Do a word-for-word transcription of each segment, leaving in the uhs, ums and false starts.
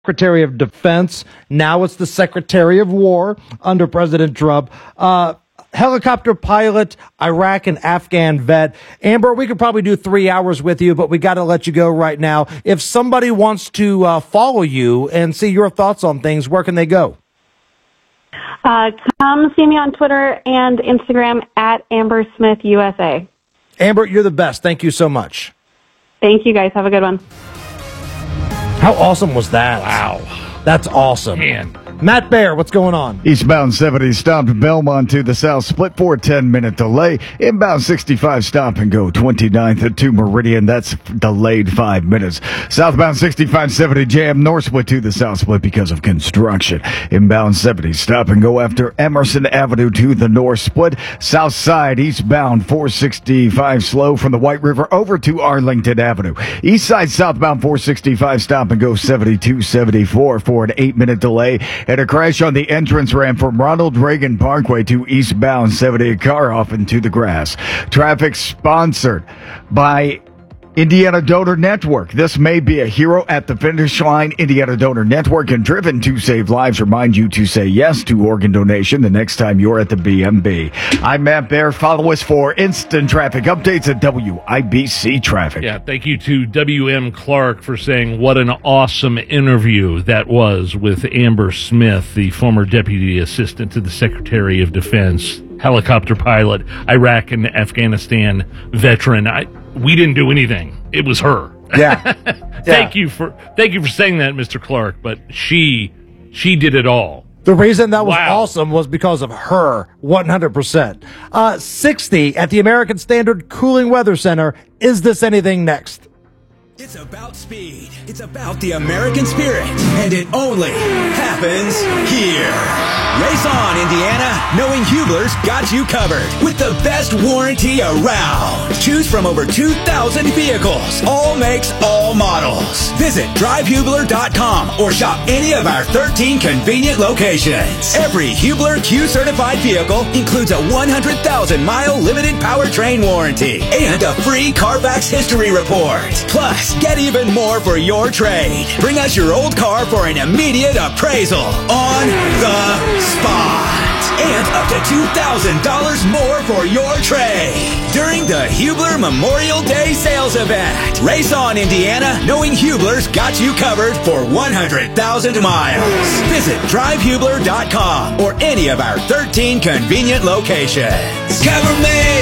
Secretary of Defense. Now it's the Secretary of War under President Trump. Uh, helicopter pilot, Iraq and Afghan vet. Amber, we could probably do three hours with you, but we got to let you go right now. If somebody wants to uh, follow you and see your thoughts on things, where can they go? Uh, come see me on Twitter and Instagram at Amber Smith U S A. Amber, you're the best. Thank you so much. Thank you, guys. Have a good one. How awesome was that? Wow. That's awesome. Man. Matt Bear, what's going on? Eastbound seventy stopped Belmont to the south, split for a ten-minute delay. Inbound sixty-five stop and go twenty-ninth to Meridian. That's delayed five minutes. Southbound sixty-five seventy jam, north split to the south split because of construction. Inbound seventy stop and go after Emerson Avenue to the north split. South side eastbound four sixty-five slow from the White River over to Arlington Avenue. East side southbound four sixty-five stop and go seventy-two seventy-four for an eight-minute delay. And a crash on the entrance ramp from Ronald Reagan Parkway to eastbound seventy, a car off into the grass. Traffic sponsored by Indiana Donor Network. This may be a hero at the finish line. Indiana Donor Network and Driven to Save Lives remind you to say yes to organ donation the next time you're at the B M B. I'm Matt Bear. Follow us for instant traffic updates at W I B C Traffic. Yeah, thank you to W M Clark for saying what an awesome interview that was with Amber Smith, the former Deputy Assistant to the Secretary of Defense, helicopter pilot, Iraq and Afghanistan veteran. I, we didn't do anything. It was her. Yeah. thank yeah. you for thank you for saying that, Mister Clark. But she she did it all. The reason that was Wow. awesome was because of her, one hundred percent. Uh, sixty at the American Standard Cooling Weather Center. Is this anything next? It's about speed. It's about the American spirit. And it only happens here. Race on, Indiana. Knowing Hubler's got you covered with the best warranty around. Choose from over two thousand vehicles. All makes, all models. Visit drive hubler dot com or shop any of our thirteen convenient locations. Every Hubler Q-certified vehicle includes a one hundred thousand mile limited powertrain warranty and a free Carfax history report. Plus, get even more for your trade. Bring us your old car for an immediate appraisal on the spot. And up to two thousand dollars more for your trade during the Hubler Memorial Day sales event. Race on, Indiana, knowing Hubler's got you covered for one hundred thousand miles. Visit drive hubler dot com or any of our thirteen convenient locations. Cover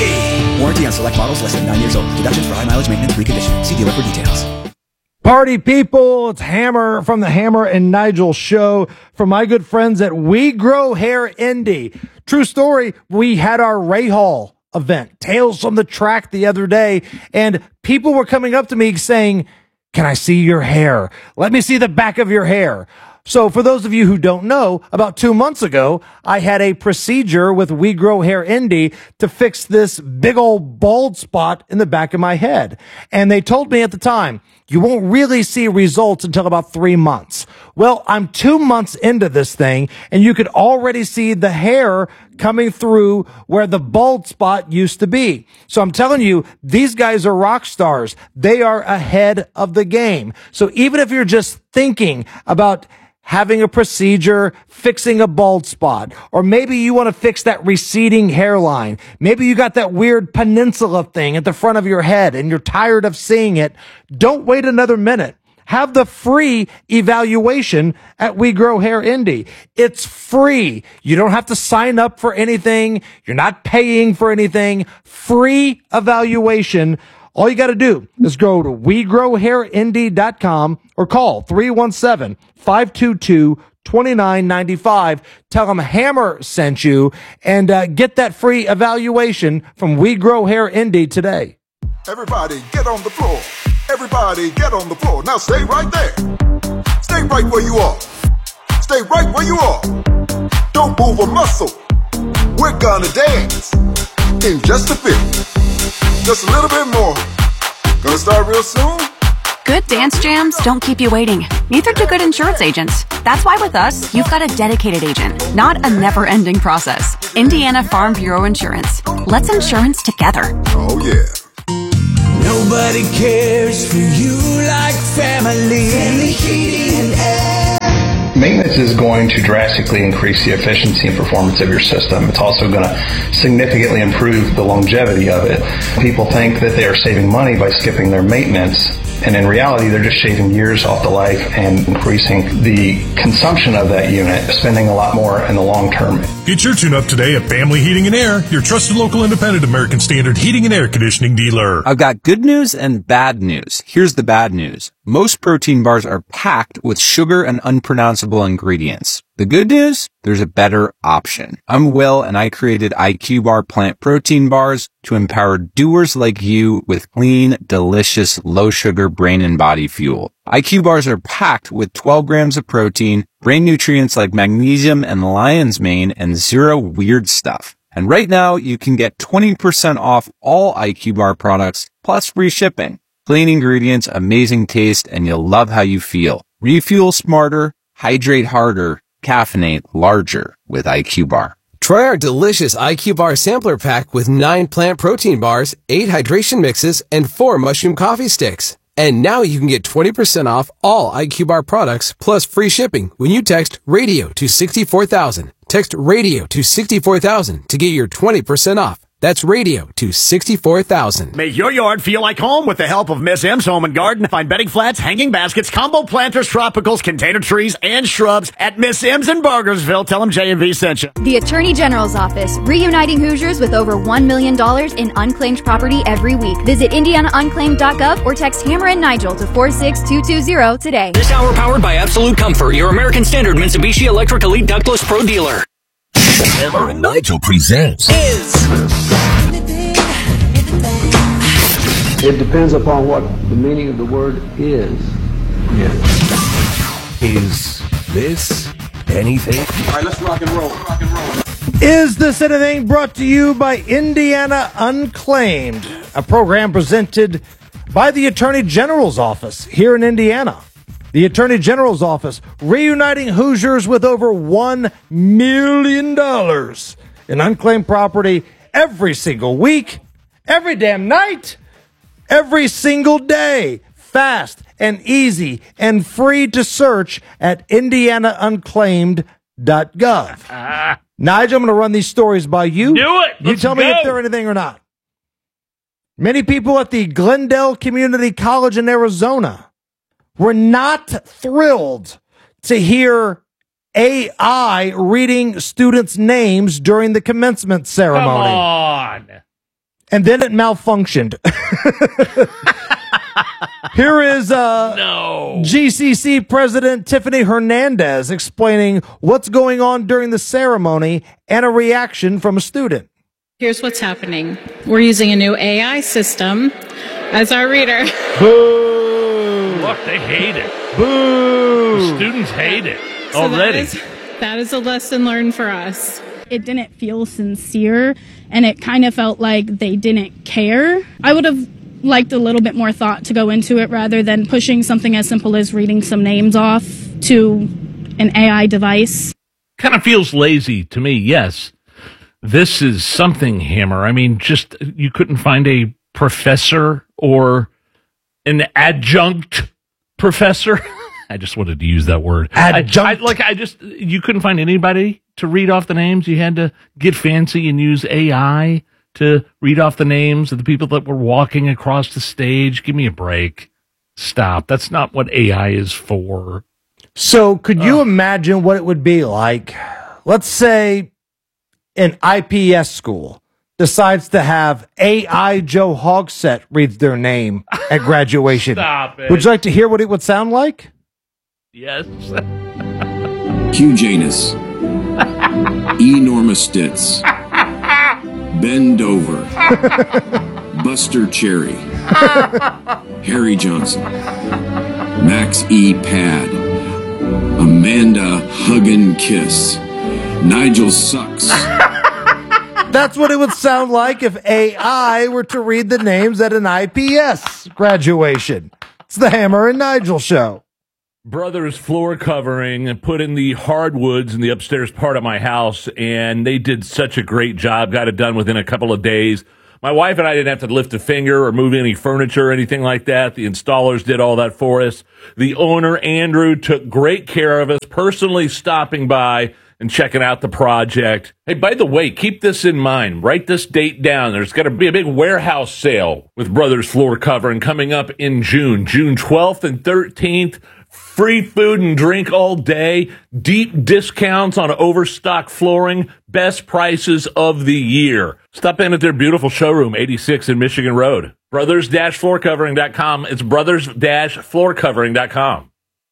me! Warranty on select models less than nine years old. Deductions for high mileage maintenance reconditioning. See dealer for details. Party people, it's Hammer from the Hammer and Nigel show from my good friends at We Grow Hair Indy. True story, we had our Ray Hall event, Tales from the Track, the other day, and people were coming up to me saying, "Can I see your hair? Let me see the back of your hair." So for those of you who don't know, about two months ago, I had a procedure with We Grow Hair Indy to fix this big old bald spot in the back of my head. And they told me at the time, you won't really see results until about three months. Well, I'm two months into this thing, and you could already see the hair coming through where the bald spot used to be. So I'm telling you, these guys are rock stars. They are ahead of the game. So even if you're just thinking about having a procedure, fixing a bald spot, or maybe you want to fix that receding hairline. Maybe you got that weird peninsula thing at the front of your head and you're tired of seeing it. Don't wait another minute. Have the free evaluation at We Grow Hair Indy. It's free. You don't have to sign up for anything. You're not paying for anything. Free evaluation. All you got to do is go to we grow hair indy dot com or call three one seven, five two two, two nine nine five. Tell them Hammer sent you and uh, get that free evaluation from We Grow Hair Indy today. Everybody get on the floor. Everybody get on the floor. Now stay right there. Stay right where you are. Stay right where you are. Don't move a muscle. We're gonna dance in just a bit. Just a little bit more. Gonna start real soon. Good dance jams don't keep you waiting. Neither do good insurance agents. That's why with us, you've got a dedicated agent, not a never-ending process. Indiana Farm Bureau Insurance. Let's insurance together. Oh, yeah. Nobody cares for you like family. Family heating and air. Maintenance is going to drastically increase the efficiency and performance of your system. It's also going to significantly improve the longevity of it. People think that they are saving money by skipping their maintenance, and in reality, they're just shaving years off the life and increasing the consumption of that unit, spending a lot more in the long term. Get your tune-up today at Family Heating and Air, your trusted local independent American Standard heating and air conditioning dealer. I've got good news and bad news. Here's the bad news. Most protein bars are packed with sugar and unpronounceable ingredients. The good news? There's a better option. I'm Will, and I created I Q Bar plant protein bars to empower doers like you with clean, delicious, low-sugar brain and body fuel. I Q Bars are packed with twelve grams of protein, brain nutrients like magnesium and lion's mane, and zero weird stuff. And right now, you can get twenty percent off all I Q Bar products, plus free shipping. Clean ingredients, amazing taste, and you'll love how you feel. Refuel smarter, hydrate harder, caffeinate larger with I Q Bar. Try our delicious I Q Bar sampler pack with nine plant protein bars, eight hydration mixes, and four mushroom coffee sticks. And now you can get twenty percent off all I Q Bar products plus free shipping when you text RADIO to sixty-four thousand. Text RADIO to sixty-four thousand to get your twenty percent off. That's radio to sixty-four thousand. Make your yard feel like home with the help of Miss M's Home and Garden. Find bedding flats, hanging baskets, combo planters, tropicals, container trees, and shrubs at Miss M's in Burgersville. Tell them J and V sent you. The Attorney General's Office, reuniting Hoosiers with over one million dollars in unclaimed property every week. Visit indiana unclaimed dot gov or text Hammer and Nigel to four six two two zero today. This hour powered by Absolute Comfort, your American Standard Mitsubishi Electric Elite Ductless Pro dealer. Hammer and Nigel presents Is. It depends upon what the meaning of the word is. Yeah. Is this anything? All right, let's rock and roll. Rock and roll. Is This Anything? Brought to you by Indiana Unclaimed, a program presented by the Attorney General's Office here in Indiana. The Attorney General's Office reuniting Hoosiers with over one million dollars in unclaimed property every single week, every damn night, every single day. Fast and easy and free to search at indiana unclaimed dot gov. Ah. Nigel, I'm going to run these stories by you. Do it. You Let's tell me go. if they're anything or not. Many people at the Glendale Community College in Arizona were not thrilled to hear A I reading students' names during the commencement ceremony. Come on. And then it malfunctioned. Here is uh, no. G C C President Tiffany Hernandez explaining what's going on during the ceremony and a reaction from a student. Here's what's happening. We're using a new A I system as our reader. Boo! Look, they hate it. Boo! The students hate it So already. That is, that is a lesson learned for us. It didn't feel sincere, and it kind of felt like they didn't care. I would have liked a little bit more thought to go into it rather than pushing something as simple as reading some names off to an A I device. Kind of feels lazy to me, yes. This is something, Hammer. I mean, just you couldn't find a professor or an adjunct professor. I just wanted to use that word. Adjunct. I, I, like I just you couldn't find anybody to read off the names. You had to get fancy and use A I to read off the names of the people that were walking across the stage. Give me a break. Stop. That's not what A I is for. So could you Ugh. imagine what it would be like? Let's say an I P S school decides to have A I Joe Hogsett read their name at graduation. Stop it. Would you like to hear what it would sound like? Yes. Hugh Janus, Enormous Stitz, Ben Dover, Buster Cherry, Harry Johnson, Max E. Pad, Amanda Huggin Kiss, Nigel Sucks. That's what it would sound like if A I were to read the names at an I P S graduation. It's the Hammer and Nigel Show. Brothers floor covering and put in the hardwoods in the upstairs part of my house, and they did such a great job. Got it done within a couple of days. My wife and I didn't have to lift a finger or move any furniture or anything like that. The installers did all that for us. The owner, Andrew, took great care of us. personally stopping by and checking out the project. Hey, by the way, keep this in mind. Write this date down. There's going to be a big warehouse sale with Brothers Floor Covering coming up in June, June twelfth and thirteenth. Free food and drink all day, deep discounts on overstock flooring, best prices of the year. Stop in at their beautiful showroom, eighty-six in Michigan Road. brothers dash floor covering dot com. It's brothers dash floor covering dot com.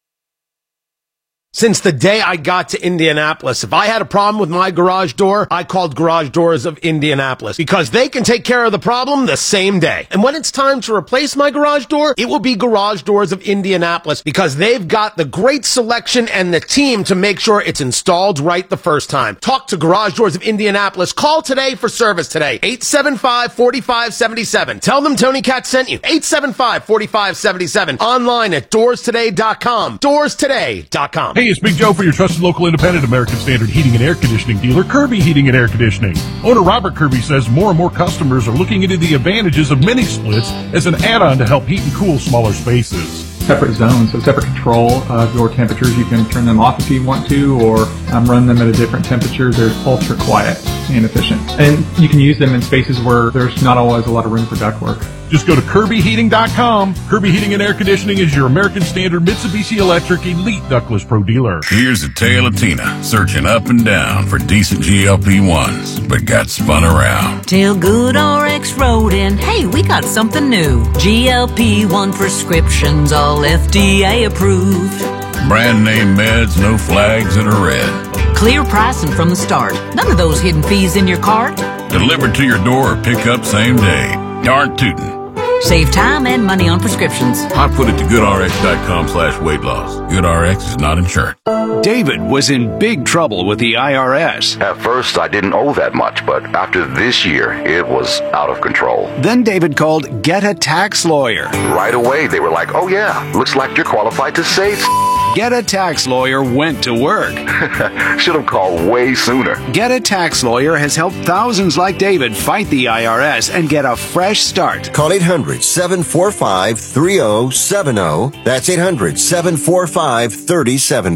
Since the day I got to Indianapolis, if I had a problem with my garage door, I called Garage Doors of Indianapolis because they can take care of the problem the same day. And when it's time to replace my garage door, it will be Garage Doors of Indianapolis because they've got the great selection and the team to make sure it's installed right the first time. Talk to Garage Doors of Indianapolis. Call today for service today. eight seven five, four five seven seven. Tell them Tony Katz sent you. eight seven five, four five seven seven. Online at doors today dot com. doors today dot com. Hey, it's Big Joe for your trusted local independent American Standard heating and air conditioning dealer, Kirby Heating and Air Conditioning. Owner Robert Kirby says more and more customers are looking into the advantages of mini splits as an add-on to help heat and cool smaller spaces. Separate zones, so separate control of your temperatures. You can turn them off if you want to, or um, run them at a different temperature. They're ultra quiet and efficient. And you can use them in spaces where there's not always a lot of room for ductwork. Just go to Kirby Heating dot com. Kirby Heating and Air Conditioning is your American Standard Mitsubishi Electric Elite Ductless Pro Dealer. Here's the tale of Tina, searching up and down for decent G L P ones, but got spun around. Tell Good R X Rodin, hey, we got something new. G L P one prescriptions, all F D A approved. Brand name meds, no flags that are red. Clear pricing from the start. None of those hidden fees in your cart. Delivered to your door or pick up same day. Darn tootin'. Save time and money on prescriptions. I put it to good R X dot com slash weight loss. GoodRx is not insured. David was in big trouble with the I R S. At first, I didn't owe that much, but after this year, it was out of control. Then David called Get a Tax Lawyer. Right away, they were like, oh yeah, looks like you're qualified to save. Get a Tax Lawyer went to work. Should have called way sooner. Get a Tax Lawyer has helped thousands like David fight the I R S and get a fresh start. Call eight hundred, seven four five, three oh seven oh. That's eight hundred, seven four five, three oh seven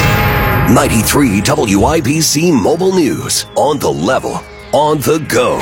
oh. ninety-three W I B C Mobile News. On the level. On the go.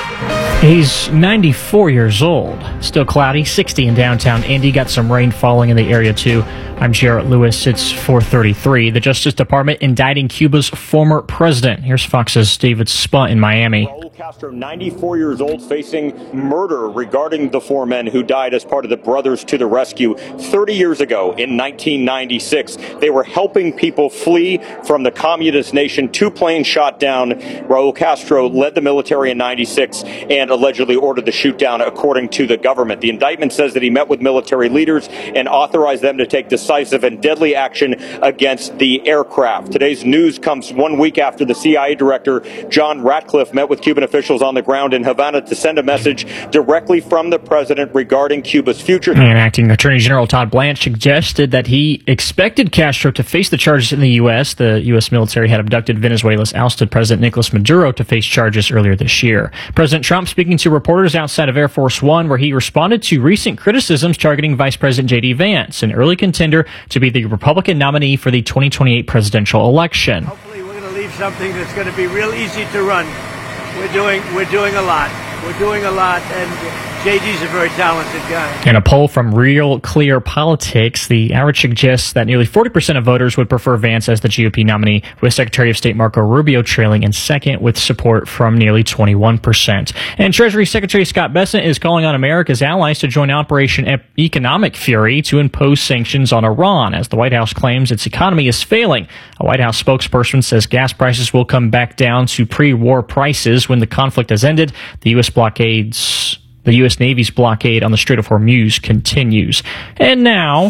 He's ninety-four years old. Still cloudy, sixty in downtown Indy. Got some rain falling in the area, too. I'm Jarrett Lewis. It's four thirty-three. The Justice Department indicting Cuba's former president. Here's Fox's David Sputt in Miami. Raul Castro, ninety-four years old, facing murder regarding the four men who died as part of the Brothers to the Rescue thirty years ago in nineteen ninety-six. They were helping people flee from the communist nation. Two planes shot down. Raul Castro led the military in ninety-six and allegedly ordered the shoot down, according to the government. The indictment says that he met with military leaders and authorized them to take decisive and deadly action against the aircraft. Today's news comes one week after the C I A director, John Ratcliffe, met with Cuban officials on the ground in Havana to send a message directly from the president regarding Cuba's future. And acting Attorney General Todd Blanche suggested that he expected Castro to face the charges in the U S. The U S military had abducted Venezuela's ousted President Nicolas Maduro to face charges earlier this year. President Trump speaking to reporters outside of Air Force One, where he responded to recent criticisms targeting Vice President J D Vance, an early contender to be the Republican nominee for the twenty twenty-eight presidential election. Hopefully we're going to leave something that's going to be real easy to run. We're doing, we're doing a lot. We're doing a lot, and J D's a very talented guy. In a poll from Real Clear Politics, the average suggests that nearly forty percent of voters would prefer Vance as the G O P nominee, with Secretary of State Marco Rubio trailing in second with support from nearly twenty-one percent. And Treasury Secretary Scott Bessent is calling on America's allies to join Operation Economic Fury to impose sanctions on Iran, as the White House claims its economy is failing. A White House spokesperson says gas prices will come back down to pre-war prices when the conflict has ended. The U S blockades... The U S Navy's blockade on the Strait of Hormuz continues. And now,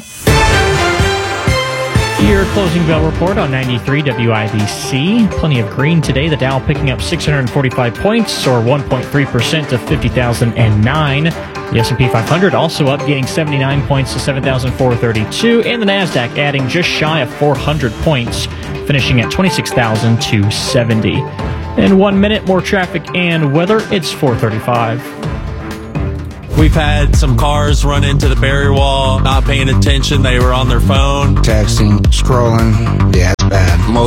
your closing bell report on ninety-three W I B C. Plenty of green today. The Dow picking up six hundred forty-five points, or one point three percent to fifty thousand nine. The S and P five hundred also up, gaining seventy-nine points to seven thousand four hundred thirty-two. And the NASDAQ adding just shy of four hundred points, finishing at twenty-six thousand two hundred seventy. In one minute, more traffic and weather. It's four thirty-five. We've had some cars run into the barrier wall, not paying attention. They were on their phone. Texting, scrolling. Yeah, it's bad.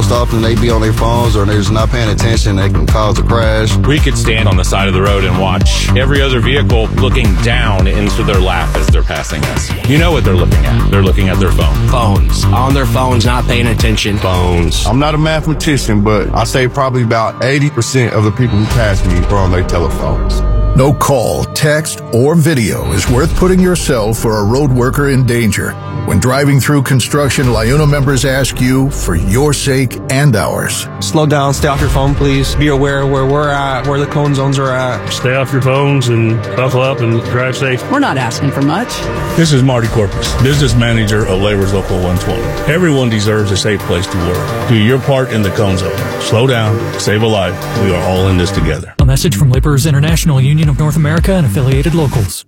most often they be on their phones or they're just not paying attention. They can cause a crash. We could stand on the side of the road and watch every other vehicle looking down into their lap as they're passing us. You know what they're looking at. They're looking at their phone. Phones. On their phones, not paying attention. Phones. I'm not a mathematician, but I say probably about eighty percent of the people who pass me are on their telephones. No call, text, or video is worth putting yourself or a road worker in danger. When driving through construction, LIUNA members ask you for your sake and ours. Slow down, stay off your phone, please. Be aware where we're at, where the cone zones are at. Stay off your phones and buckle up and drive safe. We're not asking for much. This is Marty Corpus, business manager of Labor's Local one twenty. Everyone deserves a safe place to work. Do your part in the cone zone. Slow down, save a life. We are all in this together. A message from Laborers International Union of North America and affiliated locals.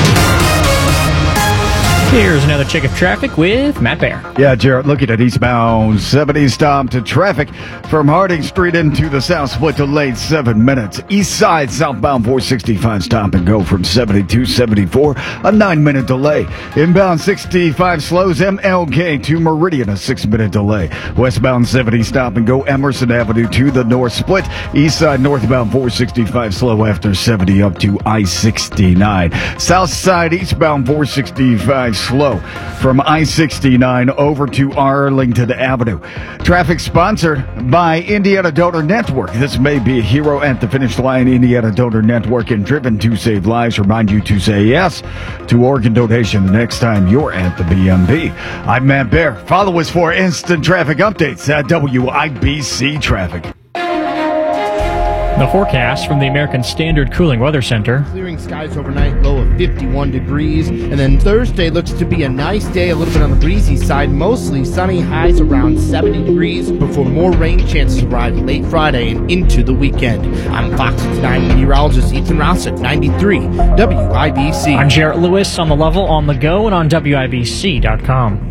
Here's another check of traffic with Matt Bear. Yeah, Jarrett, looking at eastbound seventy stop to traffic from Harding Street into the South Split delayed seven minutes. East side southbound four sixty-five stop and go from seventy-two seventy-four, a nine minute delay. Inbound sixty-five slows M L K to Meridian, a six minute delay. Westbound seventy stop and go Emerson Avenue to the North Split. East side northbound four sixty-five slow after seventy up to I sixty-nine. South side eastbound four sixty-five slow from I sixty-nine over to Arlington Avenue. Traffic sponsored by Indiana Donor Network. This may be a hero at the finish line. Indiana Donor Network and Driven to Save Lives remind you to say yes to organ donation the next time you're at the B M V. I'm Matt Bear. Follow us for instant traffic updates at W I B C Traffic. The forecast from the American Standard Cooling Weather Center. Clearing skies overnight, low of fifty-one degrees. And then Thursday looks to be a nice day, a little bit on the breezy side. Mostly sunny, highs around seventy degrees before more rain chances arrive late Friday and into the weekend. I'm Fox nine meteorologist Ethan Rossick, ninety-three W I B C. I'm Jarrett Lewis on the level, on the go, and on W I B C dot com.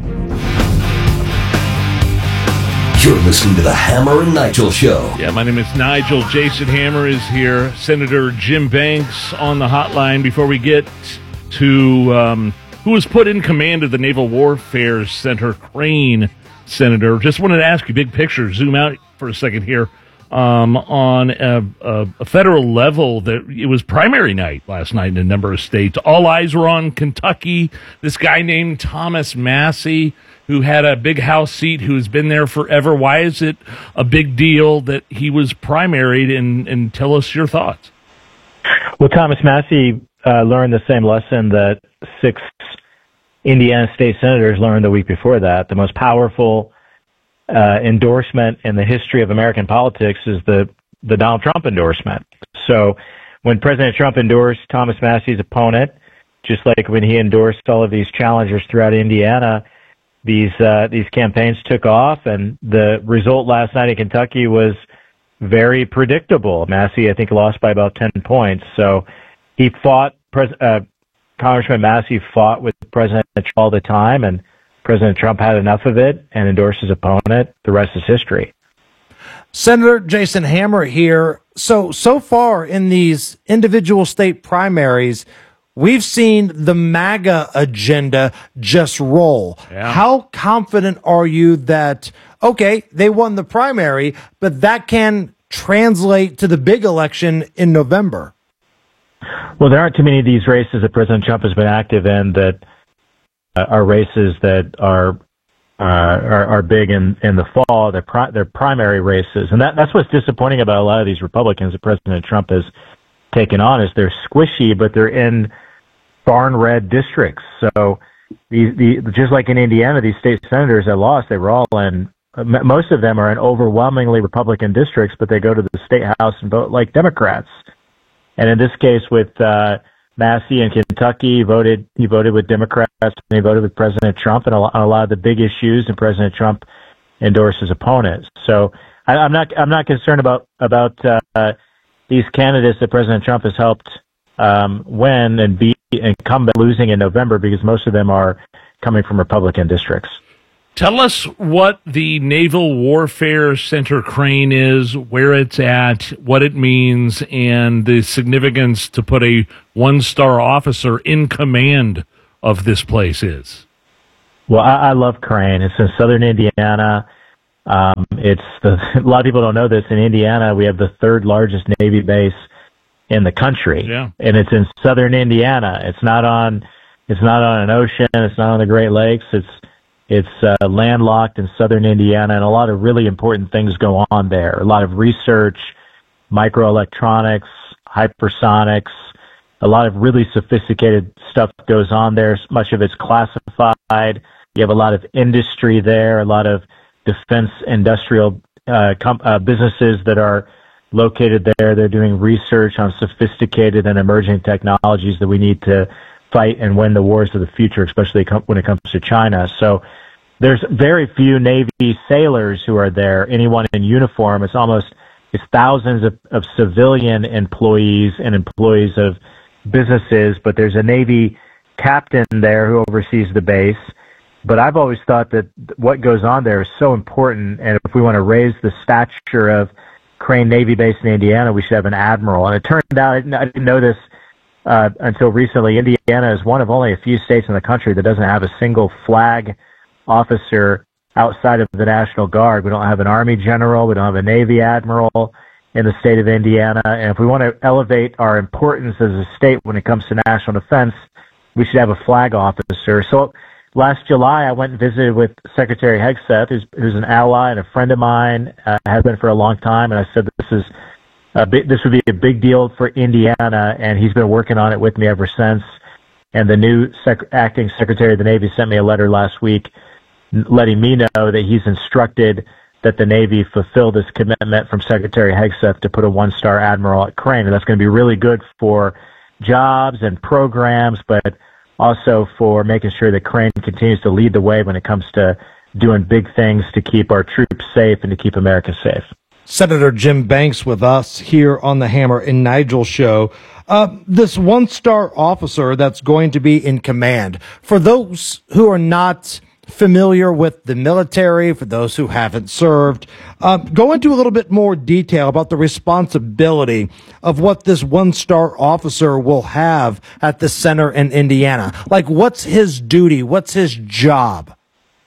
You're listening to the Hammer and Nigel Show. Yeah, my name is Nigel. Jason Hammer is here. Senator Jim Banks on the hotline. Before we get to um, who was put in command of the Naval Warfare Center, Crane, Senator, just wanted to ask you, big picture, zoom out for a second here. Um, on a, a, a federal level, that it was primary night last night in a number of states. All eyes were on Kentucky. This guy named Thomas Massie, who had a big House seat, who's been there forever. Why is it a big deal that he was primaried? And, and tell us your thoughts. Well, Thomas Massie uh, learned the same lesson that six Indiana state senators learned the week before that. The most powerful uh, endorsement in the history of American politics is the, the Donald Trump endorsement. So when President Trump endorsed Thomas Massie's opponent, just like when he endorsed all of these challengers throughout Indiana, these uh, these campaigns took off, and the result last night in Kentucky was very predictable. Massie, I think, lost by about ten points. So he fought, Pres- uh, Congressman Massie fought with President Trump all the time, and President Trump had enough of it and endorsed his opponent. The rest is history. Senator Jason Hammer here. So, so far in these individual state primaries, we've seen the MAGA agenda just roll. Yeah. How confident are you that, okay, they won the primary, but that can translate to the big election in November? Well, there aren't too many of these races that President Trump has been active in that uh, are races that are uh, are, are big in, in the fall. They're, pri- they're primary races. And that, that's what's disappointing about a lot of these Republicans that President Trump has taken on, is they're squishy, but they're in barn red districts. So these, the, just like in Indiana, these state senators that lost, they were all in, most of them are in overwhelmingly Republican districts, but they go to the state house and vote like Democrats. And in this case with uh, Massie in Kentucky, he voted, he voted with Democrats, and he voted with President Trump, and on a lot of the big issues, and President Trump endorsed his opponents. So I, I'm not, I'm not concerned about, about uh, these candidates that President Trump has helped um, win and be incumbent losing in November, because most of them are coming from Republican districts. Tell us what the Naval Warfare Center Crane is, where it's at, what it means, and the significance to put a one-star officer in command of this place is. Well, I, I love Crane. It's in southern Indiana. Um, it's the, a lot of people don't know this. In Indiana, we have the third largest Navy base in the country, yeah. and it's in southern Indiana. It's not on, it's not on an ocean. It's not on the Great Lakes. It's it's uh, landlocked in southern Indiana, and a lot of really important things go on there. A lot of research, microelectronics, hypersonics. A lot of really sophisticated stuff goes on there. Much of it's classified. You have a lot of industry there, a lot of defense industrial uh, com- uh, businesses that are located there. They're doing research on sophisticated and emerging technologies that we need to fight and win the wars of the future, especially com- when it comes to China. So there's very few Navy sailors who are there, anyone in uniform. It's almost, it's thousands of, of civilian employees and employees of businesses, but there's a Navy captain there who oversees the base. But I've always thought that what goes on there is so important, and if we want to raise the stature of Crane Navy Base in Indiana, we should have an admiral. And it turned out, I didn't, I didn't know this uh, until recently, Indiana is one of only a few states in the country that doesn't have a single flag officer outside of the National Guard. We don't have an Army general. We don't have a Navy admiral in the state of Indiana. And if we want to elevate our importance as a state when it comes to national defense, we should have a flag officer. So last July, I went and visited with Secretary Hegseth, who's, who's an ally and a friend of mine, uh, has been for a long time, and I said this is a big, this would be a big deal for Indiana, and he's been working on it with me ever since. And the new sec- acting Secretary of the Navy sent me a letter last week letting me know that he's instructed that the Navy fulfill this commitment from Secretary Hegseth to put a one-star admiral at Crane, and that's going to be really good for jobs and programs, but also for making sure that Crane continues to lead the way when it comes to doing big things to keep our troops safe and to keep America safe. Senator Jim Banks with us here on the Hammer and Nigel show. Uh, this one-star officer that's going to be in command, for those who are not familiar with the military, for those who haven't served, uh, go into a little bit more detail about the responsibility of what this one-star officer will have at the center in Indiana. Like, what's his duty? What's his job?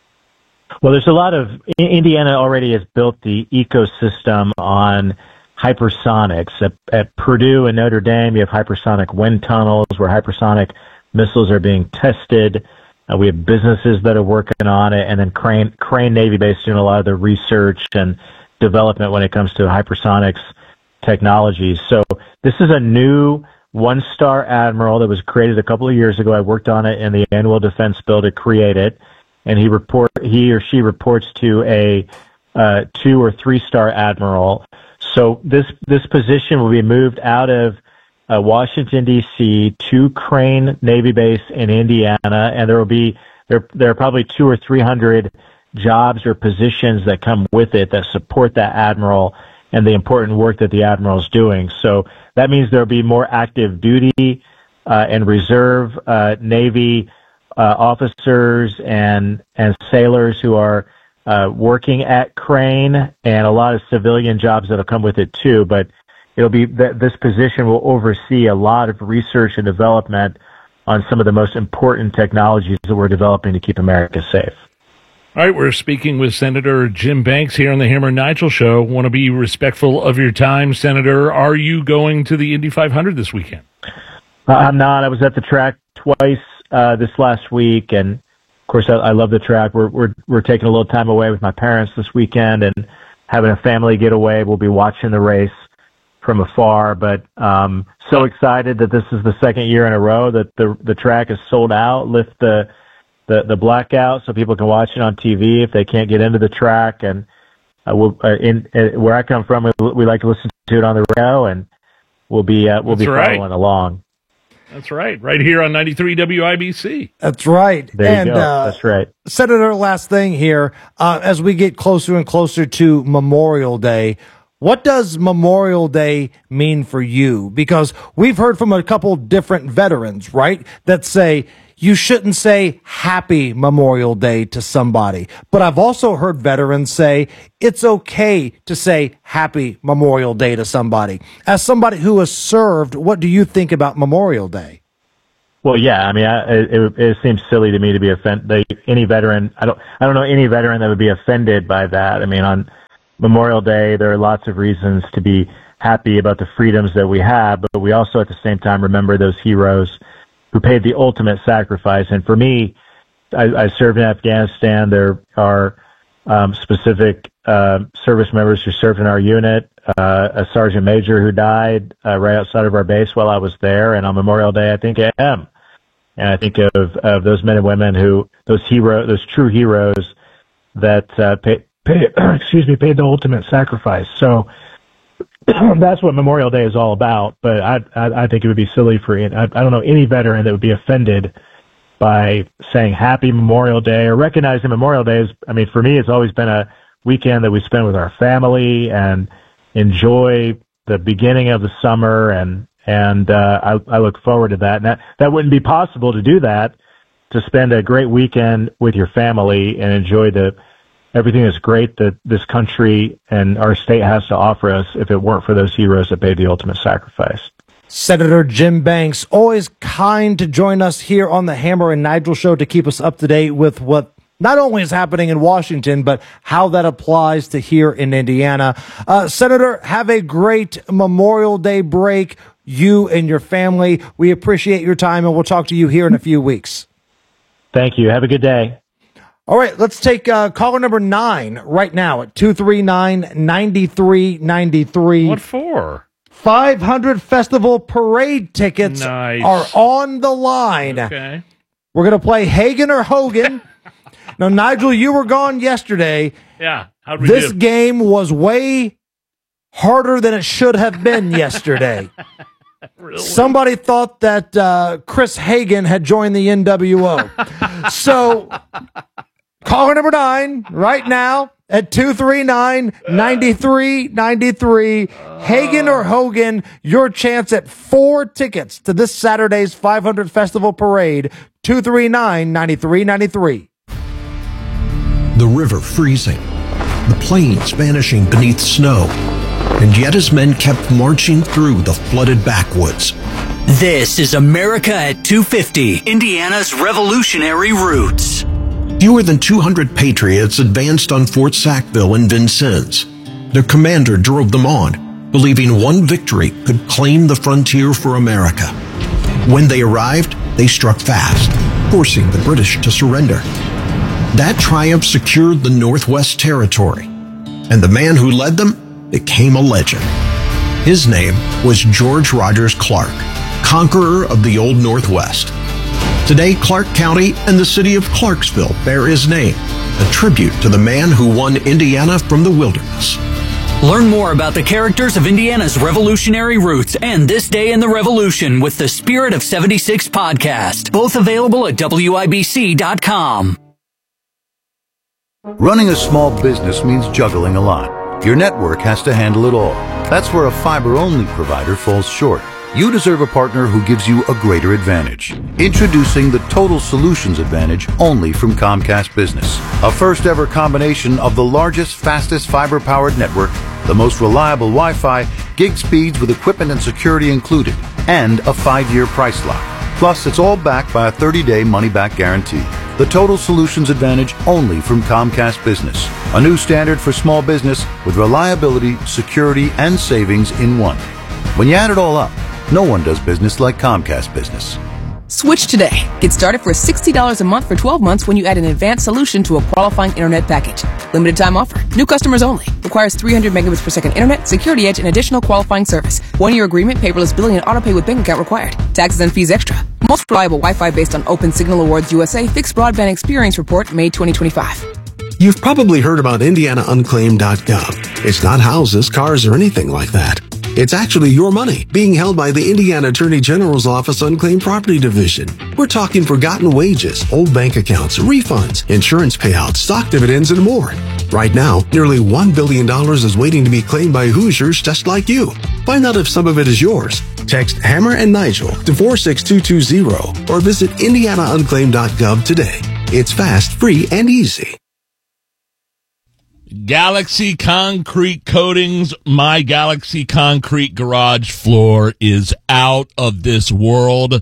Well, there's a lot of, Indiana already has built the ecosystem on hypersonics. At, at Purdue and Notre Dame, you have hypersonic wind tunnels where hypersonic missiles are being tested. Uh, we have businesses that are working on it, and then Crane, Crane Navy Base doing a lot of the research and development when it comes to hypersonics technologies. So this is a new one-star admiral that was created a couple of years ago. I worked on it in the annual defense bill to create it, and he report he or she reports to a uh, two or three-star admiral. So this this position will be moved out of Uh, Washington, D C to Crane Navy Base in Indiana, and there will be there there are probably two or three hundred jobs or positions that come with it that support that admiral and the important work that the admiral is doing. So that means there will be more active duty uh, and reserve uh, Navy uh, officers and and sailors who are uh, working at Crane, and a lot of civilian jobs that'll come with it too. But it'll be that this position will oversee a lot of research and development on some of the most important technologies that we're developing to keep America safe. All right, we're speaking with Senator Jim Banks here on the Hammer and Nigel show. Want to be respectful of your time, Senator. Are you going to the Indy five hundred this weekend? Uh, I'm not. I was at the track twice uh, this last week, and of course, I, I love the track. We're we're we're taking a little time away with my parents this weekend and having a family getaway. We'll be watching the race from afar, but um, so excited that this is the second year in a row that the the track is sold out. Lift the the, the blackout so people can watch it on T V if they can't get into the track. And uh, we'll, uh, in uh, where I come from, we, we like to listen to it on the radio, and we'll be uh, we'll That's be right. following along. That's right, right here on ninety-three W I B C. That's right. There you and, go. Uh, That's right. Senator, last thing here, uh, as we get closer and closer to Memorial Day, what does Memorial Day mean for you? Because we've heard from a couple different veterans, right, that say you shouldn't say Happy Memorial Day to somebody. But I've also heard veterans say it's okay to say Happy Memorial Day to somebody. As somebody who has served, what do you think about Memorial Day? Well, yeah, I mean, I, it, it seems silly to me to be offended. Any veteran, I don't, I don't know any veteran that would be offended by that. I mean, on Memorial Day, there are lots of reasons to be happy about the freedoms that we have, but we also at the same time remember those heroes who paid the ultimate sacrifice. And for me, I, I served in Afghanistan. There are um, specific uh, service members who served in our unit, uh, a sergeant major who died uh, right outside of our base while I was there. And on Memorial Day, I think I am. And I think of, of those men and women who, those hero, those true heroes that uh, pay, pay, excuse me, paid the ultimate sacrifice. So that's what Memorial Day is all about. But I, I, I think it would be silly for, I, I don't know any veteran that would be offended by saying Happy Memorial Day or recognizing Memorial Day is, I mean, for me, it's always been a weekend that we spend with our family and enjoy the beginning of the summer. And, and, uh, I, I look forward to that. And that, that wouldn't be possible to do that, to spend a great weekend with your family and enjoy the, everything that's great that this country and our state has to offer us if it weren't for those heroes that paid the ultimate sacrifice. Senator Jim Banks, always kind to join us here on the Hammer and Nigel show to keep us up to date with what not only is happening in Washington, but how that applies to here in Indiana. Uh, Senator, have a great Memorial Day break, you and your family. We appreciate your time, and we'll talk to you here in a few weeks. Thank you. Have a good day. All right, let's take uh, caller number nine right now at two three nine, nine three nine three. What for? five hundred Festival Parade tickets nice. are on the line. Okay. We're going to play Hagen or Hogan. Now, Nigel, you were gone yesterday. Yeah. How'd we this do? game was way harder than it should have been yesterday. Really? Somebody thought that uh, Chris Hagen had joined the N W O. So, caller number nine right now at two three nine, nine three nine three. Hagen or Hogan, your chance at four tickets to this Saturday's five hundred Festival Parade. two three nine, nine three nine three. The river freezing, the plains vanishing beneath snow, and yet his men kept marching through the flooded backwoods. This is America at two fifty, Indiana's revolutionary roots. Fewer than two hundred patriots advanced on Fort Sackville and Vincennes. Their commander drove them on, believing one victory could claim the frontier for America. When they arrived, they struck fast, forcing the British to surrender. That triumph secured the Northwest Territory, and the man who led them became a legend. His name was George Rogers Clark, conqueror of the Old Northwest. Today, Clark County and the city of Clarksville bear his name, a tribute to the man who won Indiana from the wilderness. Learn more about the characters of Indiana's revolutionary roots and this day in the revolution with the Spirit of seventy-six podcast, both available at W I B C dot com. Running a small business means juggling a lot. Your network has to handle it all. That's where a fiber-only provider falls short. You deserve a partner who gives you a greater advantage. Introducing the Total Solutions Advantage only from Comcast Business. A first ever combination of the largest, fastest fiber-powered network, the most reliable Wi-Fi, gig speeds with equipment and security included, and a five-year price lock. Plus, it's all backed by a thirty-day money-back guarantee. The Total Solutions Advantage only from Comcast Business. A new standard for small business with reliability, security, and savings in one. When you add it all up, no one does business like Comcast Business. Switch today. Get started for sixty dollars a month for twelve months when you add an advanced solution to a qualifying internet package. Limited time offer. New customers only. Requires three hundred megabits per second internet, security edge, and additional qualifying service. One-year agreement, paperless billing, and autopay with bank account required. Taxes and fees extra. Most reliable Wi-Fi based on Open Signal Awards U S A Fixed Broadband Experience Report, May twenty twenty-five. You've probably heard about Indiana Unclaimed dot gov. It's not houses, cars, or anything like that. It's actually your money being held by the Indiana Attorney General's Office Unclaimed Property Division. We're talking forgotten wages, old bank accounts, refunds, insurance payouts, stock dividends, and more. Right now, nearly one billion dollars is waiting to be claimed by Hoosiers just like you. Find out if some of it is yours. Text Hammer and Nigel to four six two two zero or visit Indiana Unclaimed dot gov today. It's fast, free, and easy. Galaxy Concrete Coatings, my Galaxy Concrete garage floor is out of this world.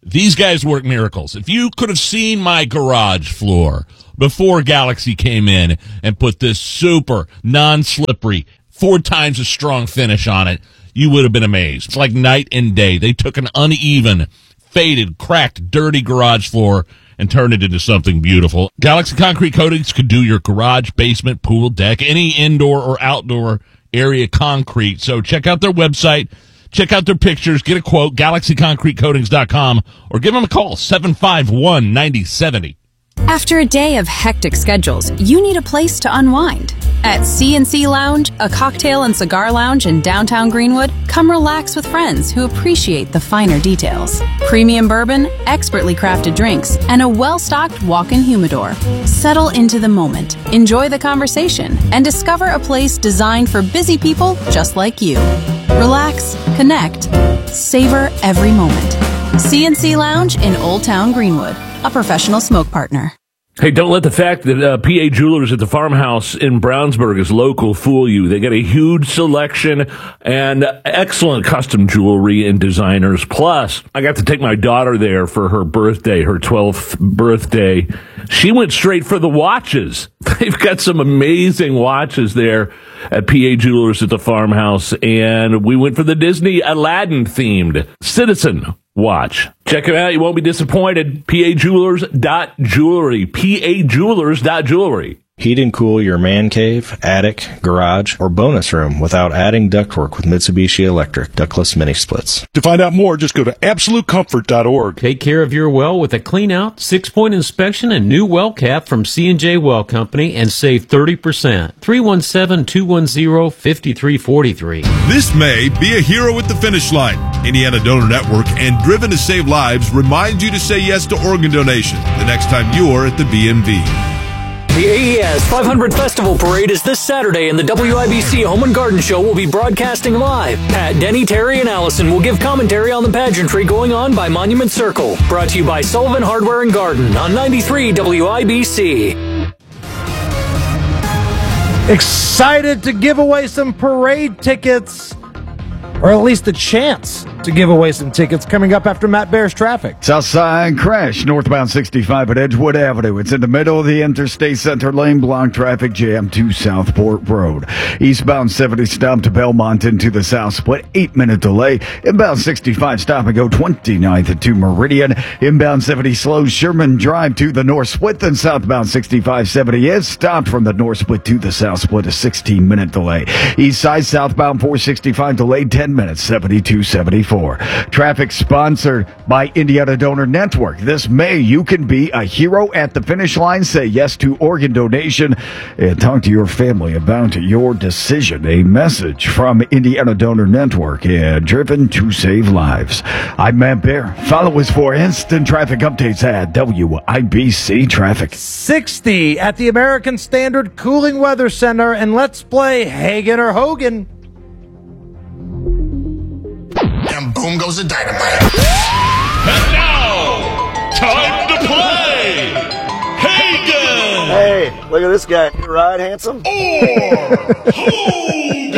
These guys work miracles. If you could have seen my garage floor before Galaxy came in and put this super non-slippery, four times as strong finish on it, you would have been amazed. It's like night and day. They took an uneven, faded, cracked, dirty garage floor and turned it into something beautiful. Galaxy Concrete Coatings could do your garage, basement, pool, deck, any indoor or outdoor area concrete. So check out their website. Check out their pictures, get a quote, galaxy concrete coatings dot com, or give them a call, seven five one, nine zero seven zero. After a day of hectic schedules, you need a place to unwind. At C and C Lounge, a cocktail and cigar lounge in downtown Greenwood, come relax with friends who appreciate the finer details. Premium bourbon, expertly crafted drinks, and a well-stocked walk-in humidor. Settle into the moment, enjoy the conversation, and discover a place designed for busy people just like you. Relax, connect, savor every moment. C and C Lounge in Old Town Greenwood, a professional smoke partner. Hey, don't let the fact that uh, P A Jewelers at the Farmhouse in Brownsburg is local fool you. They got a huge selection and excellent custom jewelry and designers. Plus, I got to take my daughter there for her birthday, her twelfth birthday. She went straight for the watches. They've got some amazing watches there at P A Jewelers at the Farmhouse, and we went for the Disney Aladdin-themed Citizen watch. Check it out. You won't be disappointed. P A Jewelers dot jewelry. P A Jewelers dot jewelry. Heat and cool your man cave, attic, garage, or bonus room without adding ductwork with Mitsubishi Electric ductless mini splits. To find out more, just go to absolute comfort dot org. Take care of your well with a clean out, six-point inspection, and new well cap from C and J Well Company and save thirty percent. three one seven, two one zero, five three four three. This May, be a hero at the finish line. Indiana Donor Network and Driven to Save Lives remind you to say yes to organ donation the next time you're at the B M V. The A E S five hundred Festival Parade is this Saturday, and the W I B C Home and Garden Show will be broadcasting live. Pat, Denny, Terry, and Allison will give commentary on the pageantry going on by Monument Circle. Brought to you by Sullivan Hardware and Garden on ninety-three W I B C. Excited to give away some parade tickets, or at least a chance to give away some tickets, coming up after Matt Bear's traffic. Southside crash, northbound sixty-five at Edgewood Avenue. It's in the middle of the Interstate Center lane, block traffic jam to Southport Road. Eastbound seventy stop to Belmont into the South Split, eight minute delay. Inbound sixty-five stop and go twenty-ninth to Meridian. Inbound seventy slows Sherman Drive to the North Split. Then southbound sixty-five seventy is stopped from the North Split to the South Split, a sixteen minute delay. East side southbound four sixty-five delayed ten minutes, seventy-two seventy-four. Traffic sponsored by Indiana Donor Network. This May, you can be a hero at the finish line. Say yes to organ donation and talk to your family about your decision. A message from Indiana Donor Network and Driven to Save Lives. I'm Matt Bear. Follow us for instant traffic updates at W I B C Traffic. sixty at the American Standard Cooling Weather Center, and let's play Hagen or Hogan. And boom goes the dynamite. And now, time to play Hagen! Hey, look at this guy. You right, handsome? Or